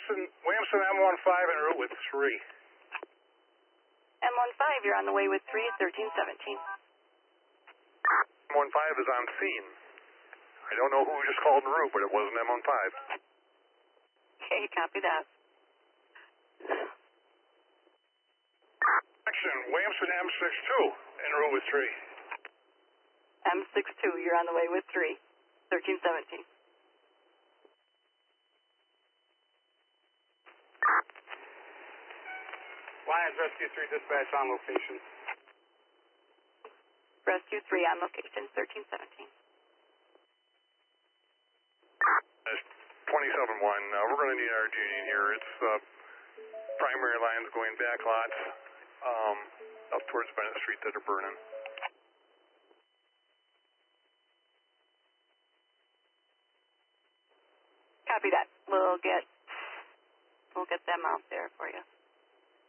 Williamson M15 en route with 3. M15, you're on the way with 3, 1317. M15 is on scene. I don't know who just called en route, but it wasn't M15. Okay, copy that. Action, Williamson M62 en route with 3. M62, you're on the way with 3, 1317. Lions Rescue 3 dispatch on location. Rescue 3 on location, 1317. 27-1, we're going to need our duty in here. It's primary lines going back lots up towards Bennett Street that are burning. Copy that. We'll get them out there for you.